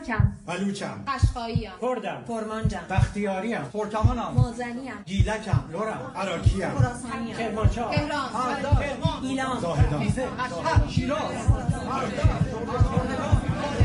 ترکم، بلوچم، قشقاییم، کردم، کرمانجم، بختیاریم، ترکمانم، مازنیم، گیلکم، لورم، عراکیم، خراسانیم، کرمانشاه، تهران، ایلان، زاهدان، شیراز،